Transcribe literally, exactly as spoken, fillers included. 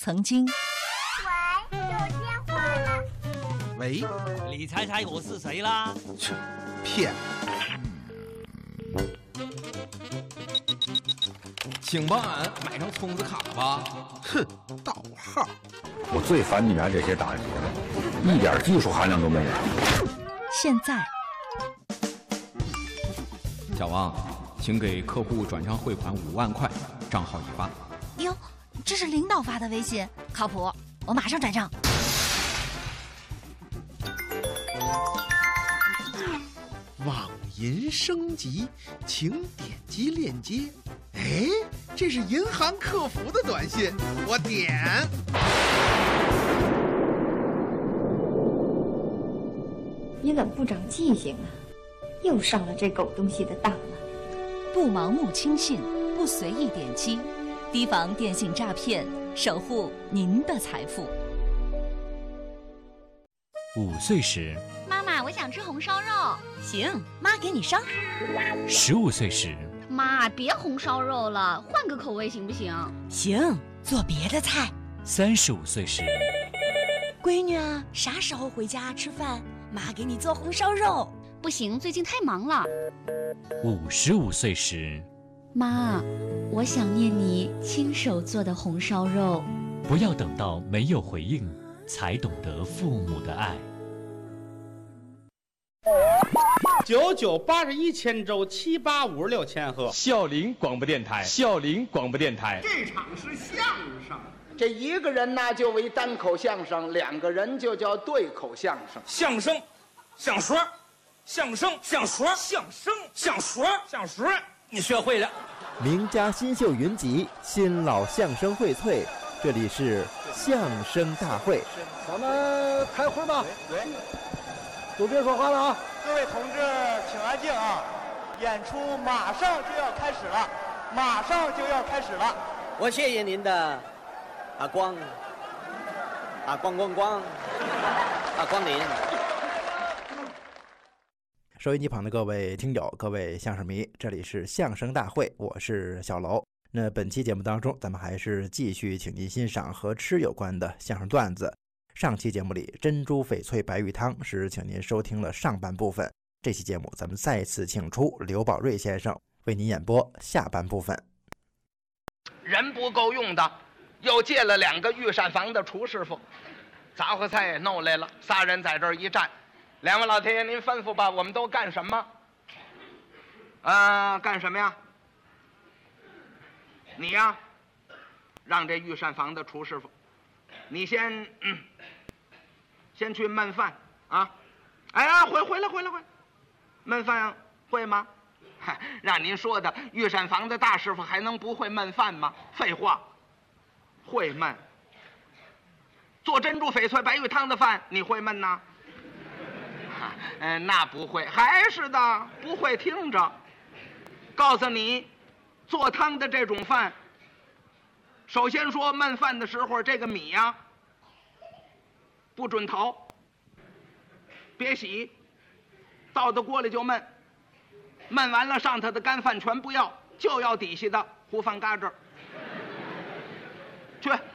曾经。 喂，有电话了。 喂， 你猜猜我是谁啦？ 切，骗！ 请帮俺买张充值卡吧。 哼，盗号！ 我最烦你们这些大爷的，一点技术含量都没有。 现在， 小王，请给客户转账汇款五万块，账号已发。 哟，这是领导发的微信，靠谱，我马上转账。 网银升级，请点击链接。哎，这是银行客服的短信，我点。 你怎么不长记性啊？又上了这狗东西的当了。 不盲目轻信，不随意点击，提防电信诈骗，守护您的财富。 五岁时， 妈妈，我想吃红烧肉。 行，妈给你烧。 十五岁时， 妈，别红烧肉了，换个口味行不行？ 行，做别的菜。 三十五岁时， 闺女啊，啥时候回家吃饭？妈给你做红烧肉。 不行，最近太忙了。 五十五岁时， 妈，我想念你亲手做的红烧肉。 不要等到没有回应，才懂得父母的爱。 九九八十一千周，七八五十六千赫。 孝陵广播电台，孝陵广播电台。 这场是相声，这一个人呢就为单口相声，两个人就叫对口相声。 相声，相说，相声，相说，相声，相说，相说，你学会了。 名家新秀云集，新老相声荟萃，这里是相声大会。 咱们开会吧。 对， 都别说话了啊！ 各位同志，请安静啊！演出马上就要开始了，马上就要开始了。 我谢谢您的啊光啊光光光啊光临。 收音机旁的各位听友，各位相声迷，这里是相声大会，我是小楼。那本期节目当中，咱们还是继续请您欣赏和吃有关的相声段子。上期节目里，珍珠翡翠白玉汤是请您收听了上半部分，这期节目咱们再次请出刘宝瑞先生为您演播下半部分。 人不够用的，又借了两个御膳房的厨师傅，杂烩菜也弄来了，仨人在这儿一站，两位老天爷您吩咐吧，我们都干什么？啊、呃，干什么呀？你呀，让这御膳房的厨师傅，你先嗯，先去焖饭啊！哎呀，回回来回来回来，焖饭会吗？让您说的，御膳房的大师傅还能不会焖饭吗？废话，会焖。做珍珠翡翠白玉汤的饭，你会焖呐？嗯、呃，那不会，还是的，不会听着。告诉你，做汤的这种饭，首先说焖饭的时候，这个米呀、啊，不准淘，别洗，倒到锅里就焖。焖完了，上头的干饭全不要，就要底下的糊饭嘎吱。去